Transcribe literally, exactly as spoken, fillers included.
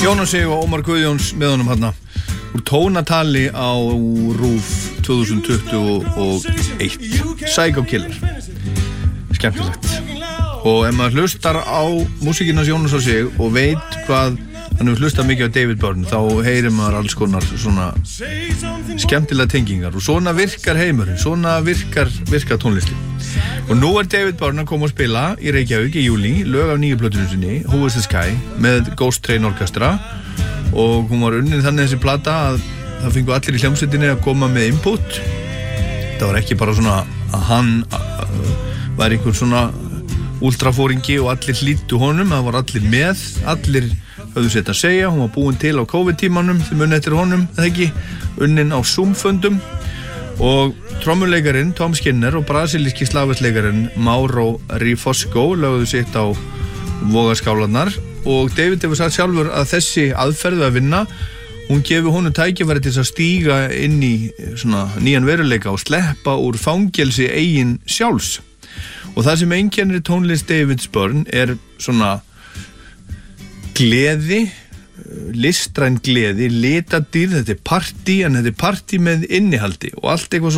Jónas Sig og Ómar Guðjóns með honum hérna úr tónatali á RÚV tvö þúsund tuttugu og eitt. Psycho Killer. Skemmtilegt. Og ef maður hlustar á músíkina Jónas og Sig og veit hvað hann hefur hlustað mikið á David Byrne, þá heyrir maður alls konar svona skemmtilega tengingar og svona virkar heimurinn, svona virkar, virkar tónlistin. Og nú er David Byrne að koma og spila í Reykjavík í júlí, lög af nýju plötunni sinni, Who is the Sky, með Ghost Train Orchestra, og hún var unnin þannig þessi plata að það fengu allir í hljómsveitinni að koma með input. Það var ekki bara svona að hann var einhver svona ultrafóringi og allir hlýddu honum, það var allir með, allir höfðu sett að segja, hún var búin til á COVID-tímanum, þið munið eftir honum, eða ekki, unnin á Zoom-fundum, og trommuleikarinn Tom Skinner og brasilíski slagverksleikarinn Mauro Rifosco lögðu sitt á vogarskálarnar, og David hefur sagt sjálfur að þessi aðferðu að vinna, hún gefi honum tækifæri til að stíga inn í svona nýjan veruleika og sleppa úr fangelsi eigin sjálfs. Og það sem einkennir tónlist David Byrne er svona gleði, listræn gleði, litadýrð, þetta er partí, en þetta er partí með innihaldi og allt eitthvað svo